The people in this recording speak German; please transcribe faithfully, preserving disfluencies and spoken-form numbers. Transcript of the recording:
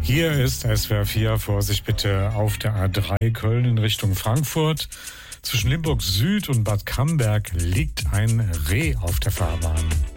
Hier ist S W R vier. Vorsicht bitte auf der A drei Köln in Richtung Frankfurt. Zwischen Limburg Süd und Bad Camberg liegt ein Reh auf der Fahrbahn.